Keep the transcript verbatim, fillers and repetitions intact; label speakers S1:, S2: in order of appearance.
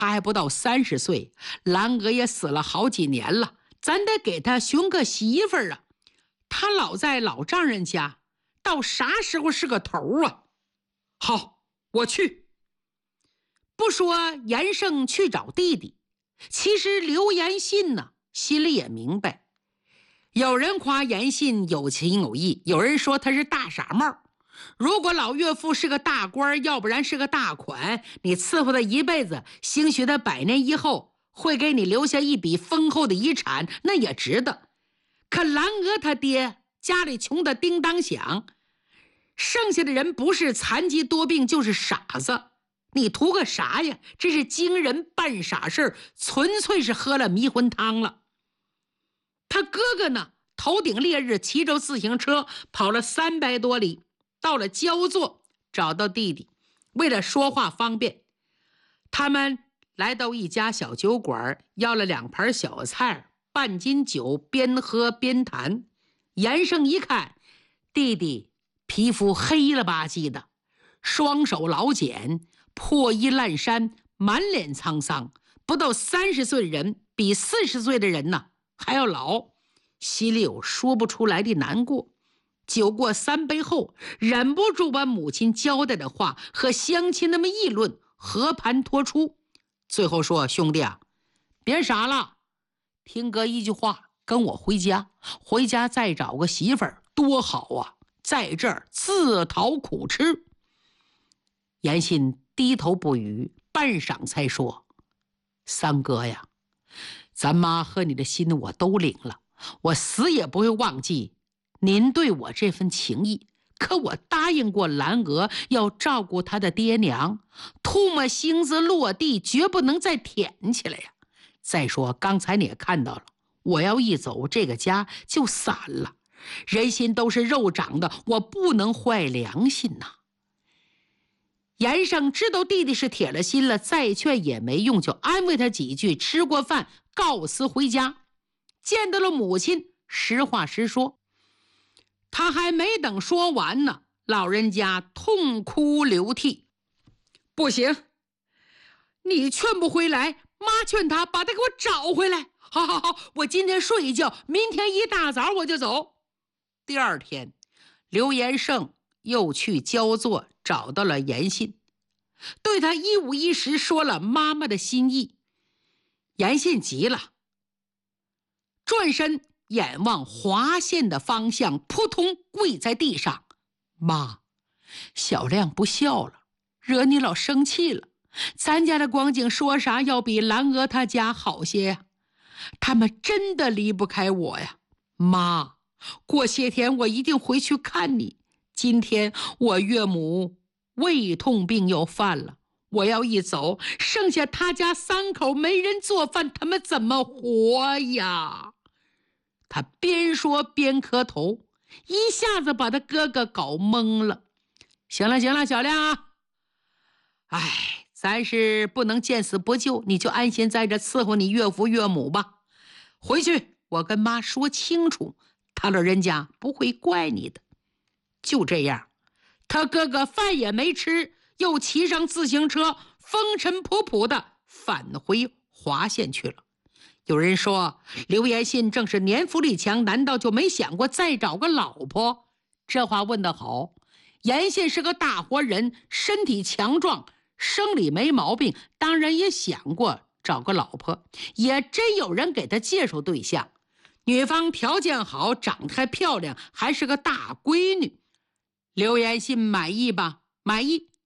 S1: 他还不到三十岁，兰娥也死了好几年了，咱得给他寻个媳妇儿啊。他老在老丈人家，到啥时候是个头啊？好，我去。不说严胜去找弟弟，其实刘延信呢，心里也明白，有人夸严信有情有义，有人说他是大傻帽。如果老岳父是个大官，要不然是个大款，你伺候他一辈子，兴许他百年以后会给你留下一笔丰厚的遗产，那也值得。可兰娥他爹家里穷得叮当响，剩下的人不是残疾多病就是傻子，你图个啥呀？这是惊人办傻事，纯粹是喝了迷魂汤了。他哥哥呢，头顶烈日骑着自行车跑了三百多里，到了焦作，找到弟弟，为了说话方便，他们来到一家小酒馆，要了两盘小菜，半斤酒，边喝边谈。严胜一看，弟弟皮肤黑了吧唧的，双手老茧，破衣烂衫，满脸沧桑，不到三十岁的人比四十岁的人呢还要老，心里有说不出来的难过。酒过三杯后，忍不住把母亲交代的话和乡亲那么议论和盘托出，最后说：兄弟啊，别傻了，听哥一句话，跟我回家，回家再找个媳妇儿多好啊，在这儿自讨苦吃。严信低头不语，半晌才说：三哥呀，咱妈和你的心我都领了，我死也不会忘记您对我这份情谊，可我答应过兰娥要照顾她的爹娘，唾沫星子落地，绝不能再舔起来呀。再说刚才你也看到了，我要一走，这个家就散了。人心都是肉长的，我不能坏良心呐。严胜知道弟弟是铁了心了，再劝也没用，就安慰他几句，吃过饭告辞回家。见到了母亲，实话实说。他还没等说完呢，老人家痛哭流涕：不行，你劝不回来，妈劝他把他给我找回来。好好好，我今天睡一觉，明天一大早我就走。第二天，刘延胜又去焦作找到了严信，对他一五一十说了妈妈的心意。严信急了，转身眼望华县的方向，扑通跪在地上：妈，小亮不孝了，惹你老生气了，咱家的光景说啥要比兰娥他家好些呀，他们真的离不开我呀。妈，过些天我一定回去看你。今天我岳母胃痛病又犯了，我要一走，剩下他家三口没人做饭，他们怎么活呀？他边说边磕头，一下子把他哥哥搞懵了。行了行了，小亮啊，哎，咱是不能见死不救，你就安心在这伺候你岳父岳母吧。回去我跟妈说清楚，他老人家不会怪你的。就这样，他哥哥饭也没吃，又骑上自行车，风尘仆仆的返回华县去了。有人说刘延信正是年富力强，难道就没想过再找个老婆？这话问得好，严信是个大活人，身体强壮，生理没毛病，当然也想过找个老婆，也真有人给他介绍对象，女方条件好，长得还漂亮，还是个大闺女。刘延信满意吧？满意。